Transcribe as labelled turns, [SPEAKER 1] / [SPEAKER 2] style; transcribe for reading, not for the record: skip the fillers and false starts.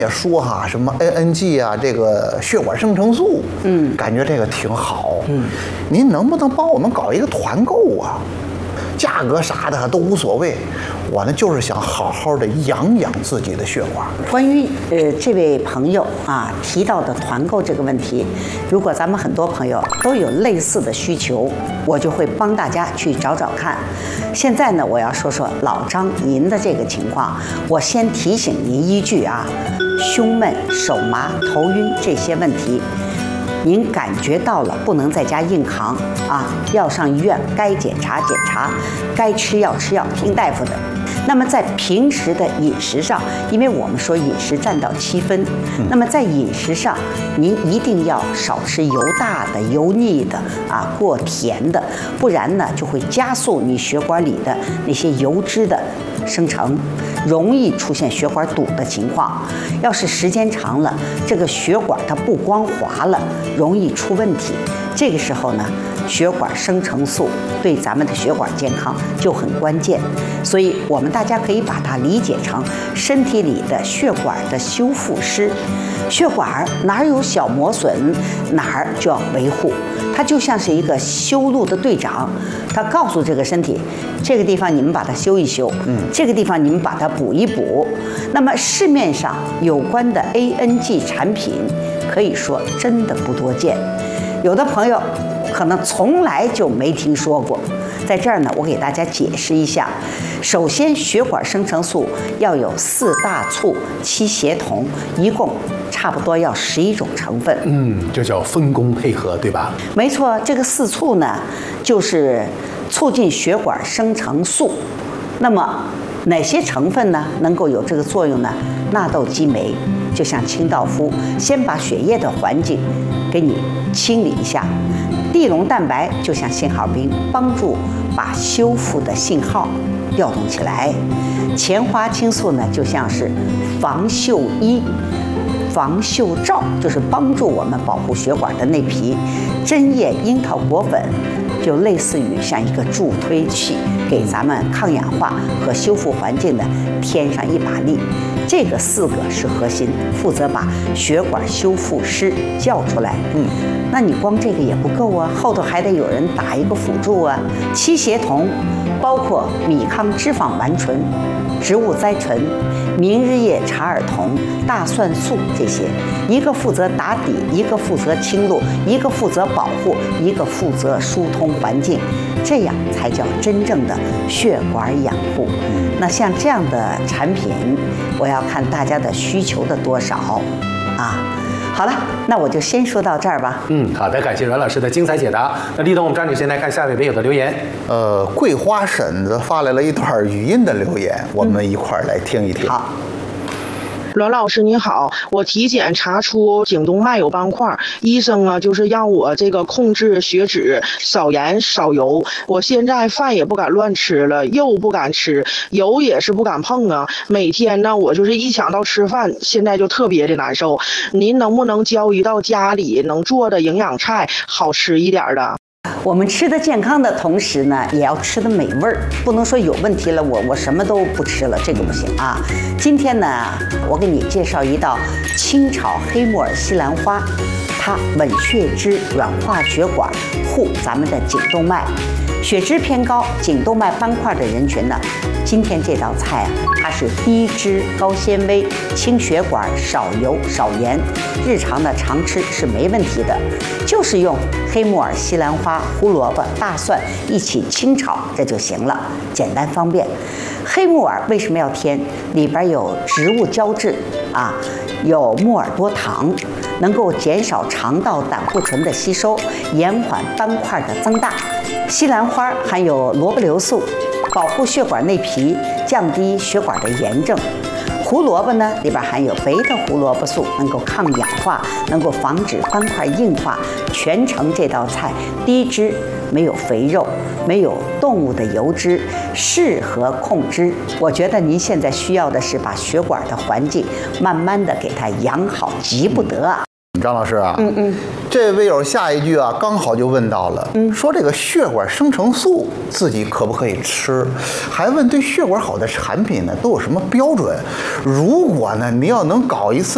[SPEAKER 1] 也说哈，什么 ANG 啊，这个血管生成素，感觉这个挺好，您能不能帮我们搞一个团购啊？价格啥的都无所谓，我呢就是想好好的养养自己的血管。
[SPEAKER 2] 关于这位朋友啊提到的团购这个问题，如果咱们很多朋友都有类似的需求，我就会帮大家去找找看。现在呢，我要说说老张您的这个情况，我先提醒您一句啊，胸闷、手麻、头晕这些问题。您感觉到了，不能在家硬扛啊，要上医院，该检查检查，该吃药吃药，听大夫的。那么在平时的饮食上，因为我们说饮食占到7分，那么在饮食上，您一定要少吃油大的、油腻的啊，过甜的，不然呢就会加速你血管里的那些油脂的生成，容易出现血管堵的情况。要是时间长了，这个血管它不光滑了，容易出问题。这个时候呢，血管生成素对咱们的血管健康就很关键。所以我们大家可以把它理解成身体里的血管的修复师。血管哪有小磨损，哪儿就要维护。它就像是一个修路的队长，他告诉这个身体，这个地方你们把它修一修，这个地方你们把它补一补。那么市面上有关的 ANG 产品，可以说真的不多见，有的朋友可能从来就没听说过。在这儿呢，我给大家解释一下。首先，血管生成素要有4大促、7协同，一共差不多要11种成分。
[SPEAKER 3] 这叫分工配合，对吧？
[SPEAKER 2] 没错，这个4促呢，就是促进血管生成素。那么哪些成分呢能够有这个作用呢？纳豆激酶就像清道夫，先把血液的环境给你清理一下。地龙蛋白就像信号兵，帮助把修复的信号调动起来。前花青素呢，就像是防锈衣、防锈罩，就是帮助我们保护血管的内皮。针叶樱桃果粉就类似于像一个助推器，给咱们抗氧化和修复环境的添上一把力。这个4个是核心，负责把血管修复师叫出来。那你光这个也不够啊，后头还得有人打一个辅助啊。7协同包括米糠脂肪烷醇、植物甾醇、明日叶茶尔酮、大蒜素这些，一个负责打底，一个负责清路，一个负责保护，一个负责疏通环境，这样才叫真正的血管养护。那像这样的产品，我要看大家的需求的多少啊。好了，那我就先说到这儿吧。
[SPEAKER 3] 好的，感谢阮老师的精彩解答。那立冬，我们抓紧时间来看下位网友的留言。
[SPEAKER 1] 桂花婶子发来了一段语音的留言，我们一块儿来听一听。
[SPEAKER 2] 好。
[SPEAKER 4] 阮老师你好，我体检查出颈动脉有斑块，医生啊就是让我这个控制血脂，少盐少油。我现在饭也不敢乱吃了，肉不敢吃，油也是不敢碰啊。每天呢，我就是一想到吃饭，现在就特别的难受。您能不能教一道家里能做的营养菜，好吃一点的？
[SPEAKER 2] 我们吃的健康的同时呢，也要吃的美味儿，不能说有问题了，我什么都不吃了，这个不行啊。今天呢，我给你介绍一道清炒黑木耳西兰花，它稳血脂、软化血管，护咱们的颈动脉。血脂偏高、颈动脉斑块的人群呢，今天这道菜啊，它是低脂、高纤维、清血管、少油少盐，日常的常吃是没问题的。就是用黑木耳、西兰花、胡萝卜、大蒜一起清炒，这就行了，简单方便。黑木耳为什么要添？里边有植物胶质啊，有木耳多糖，能够减少肠道胆固醇的吸收，延缓斑块的增大。西兰花含有萝卜硫素，保护血管内皮，降低血管的炎症。胡萝卜呢，里边含有贝塔胡萝卜素，能够抗氧化，能够防止斑块硬化。全程这道菜低脂，没有肥肉，没有动物的油脂，适合控脂。我觉得您现在需要的是把血管的环境慢慢的给它养好，急不得啊。
[SPEAKER 1] 张老师啊，这位友下一句啊，刚好就问到了，说这个血管生成素自己可不可以吃？还问对血管好的产品呢都有什么标准？如果呢你要能搞一次